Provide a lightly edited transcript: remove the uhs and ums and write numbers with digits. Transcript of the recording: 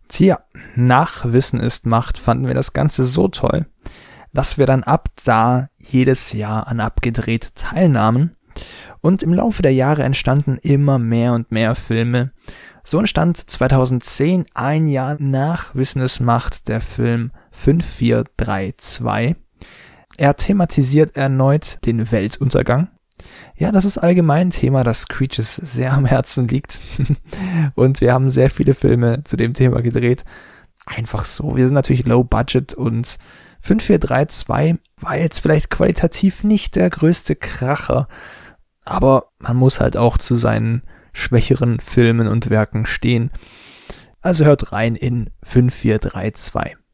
Tja, nach Wissen ist Macht fanden wir das Ganze so toll, dass wir dann ab da jedes Jahr an Abgedreht teilnahmen. Und im Laufe der Jahre entstanden immer mehr und mehr Filme. So entstand 2010, ein Jahr nach Wissen ist Macht, der Film 5432. Er thematisiert erneut den Weltuntergang. Ja, das ist allgemein ein Thema, das Screeches sehr am Herzen liegt. Und wir haben sehr viele Filme zu dem Thema gedreht. Einfach so. Wir sind natürlich low budget und 5432 war jetzt vielleicht qualitativ nicht der größte Kracher. Aber man muss halt auch zu seinen schwächeren Filmen und Werken stehen. Also hört rein in 5432.